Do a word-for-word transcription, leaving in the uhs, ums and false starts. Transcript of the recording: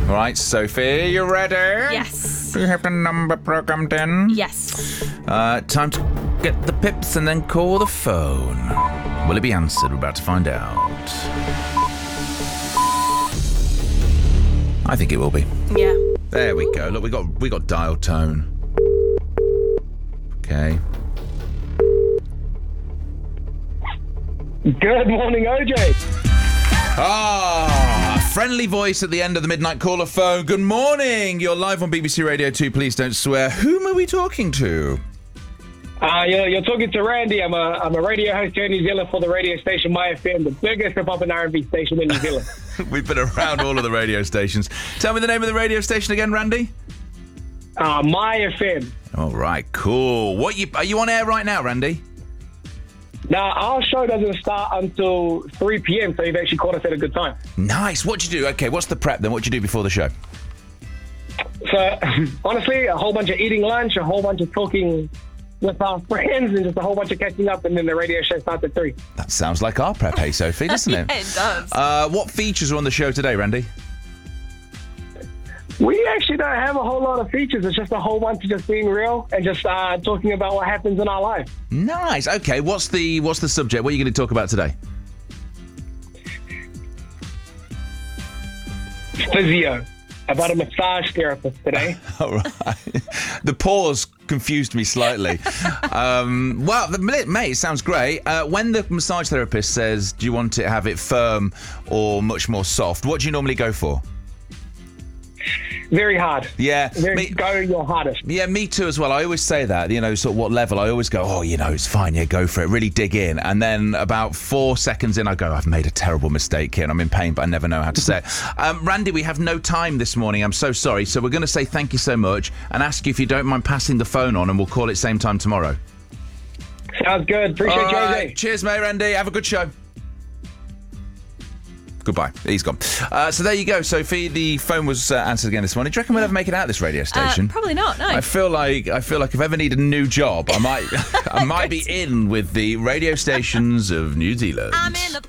All right, Sophie, you ready? Yes. Do you have the number programmed in? Yes. Uh, time to get the pips and then call the phone. Will it be answered? We're about to find out. I think it will be. Yeah. There we go. Look, we got we got dial tone. Okay. Good morning, O J. Ah, a friendly voice at the end of the midnight caller phone. Good morning. You're live on B B C Radio two. Please don't swear. Whom are we talking to? Uh, you're, you're talking to Randy. I'm a I'm a radio host here in New Zealand for the radio station My F M, the biggest hip-hop and R and B station in New Zealand. We've been around all of the radio stations. Tell me the name of the radio station again, Randy. Uh, My F M. All right, cool. What you are you on air right now, Randy? Now, our show doesn't start until three p.m., so you've actually caught us at a good time. Nice. What'd you do? Okay, what's the prep then? What'd you do before the show? So, honestly, a whole bunch of eating lunch, a whole bunch of talking with our friends, and just a whole bunch of catching up, and then the radio show starts at three. That sounds like our prep, hey, Sophie, doesn't it? Yeah, it does. Uh, what features are on the show today, Randy? We actually don't have a whole lot of features. It's just a whole bunch of just being real and just uh, talking about what happens in our life. Nice. Okay, what's the what's the subject? What are you going to talk about today? Physio. About a massage therapist today. All right. The pause confused me slightly. um, well, the, mate, it sounds great. Uh, when the massage therapist says, do you want to have it firm or much more soft, what do you normally go for? Very hard. Yeah. Very, me, go your hardest. yeah, me too as well. I always say that, you know, sort of what level. I always go, oh, you know, it's fine. Yeah, go for it. Really dig in. And then about four seconds in, I go, I've made a terrible mistake here and I'm in pain, but I never know how to say it. Um, Randy, we have no time this morning. I'm so sorry. So we're going to say thank you so much and ask you if you don't mind passing the phone on and we'll call it same time tomorrow. Sounds good. Appreciate All you, right. O J. Cheers, mate, Randy. Have a good show. Goodbye. He's gone. Uh, so there you go, Sophie. The phone was uh, answered again this morning. Do you reckon we'll ever make it out of this radio station? Uh, probably not, no. I feel like I feel like if I ever need a new job, I might I might be in with the radio stations of New Zealand. I'm in the